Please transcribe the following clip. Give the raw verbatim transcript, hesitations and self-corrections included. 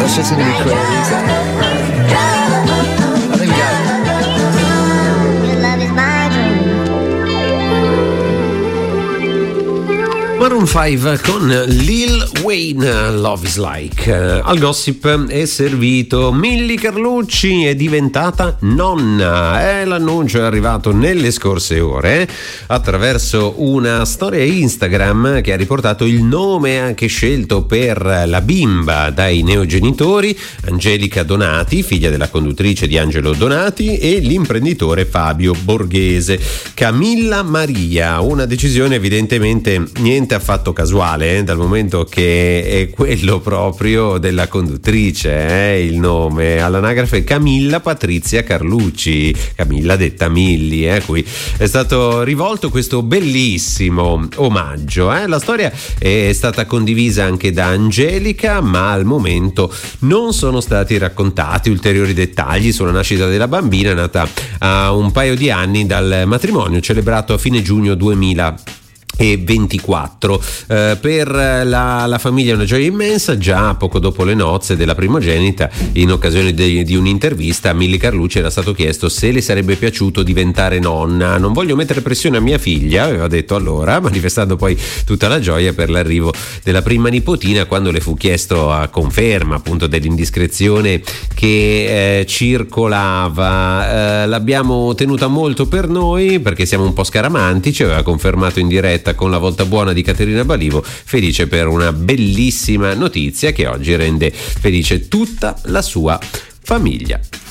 It's just gonna be crazy. I think we got it. Your love is my dream. Maroon cinque con Lil Wayne, Love is Like. Al gossip è servito Milly Carlucci è diventata nonna. Eh, l'annuncio è arrivato nelle scorse ore attraverso una storia Instagram che ha riportato il nome anche scelto per la bimba dai neogenitori, Angelica Donati, figlia della conduttrice di Angelo Donati, e l'imprenditore Fabio Borghese. Camilla Maria, una decisione evidentemente niente affatto casuale, eh, dal momento che è quello proprio della conduttrice, eh, il nome all'anagrafe Camilla Patrizia Carlucci, Camilla detta Milly, eh, a cui è stato rivolto questo bellissimo omaggio. Eh. La storia è stata condivisa anche da Angelica, ma al momento non sono stati raccontati ulteriori dettagli sulla nascita della bambina, nata a un paio di anni dal matrimonio celebrato a fine giugno duemila e ventiquattro. Eh, per la, la famiglia è una gioia immensa. Già poco dopo le nozze della primogenita, in occasione de, di un'intervista, a Milly Carlucci era stato chiesto se le sarebbe piaciuto diventare nonna. Non voglio mettere pressione a mia figlia, aveva detto allora, manifestando poi tutta la gioia per l'arrivo della prima nipotina, quando le fu chiesto a conferma appunto dell'indiscrezione che eh, circolava. Eh, l'abbiamo tenuta molto per noi perché siamo un po' scaramantici, aveva confermato in diretta con la volta buona di Caterina Balivo, felice per una bellissima notizia che oggi rende felice tutta la sua famiglia.